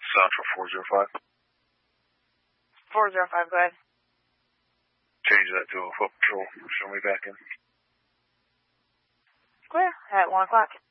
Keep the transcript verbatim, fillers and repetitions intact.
Central four zero five. four zero five, go ahead. Change that to a foot patrol. Show me back in. Clear at one o'clock.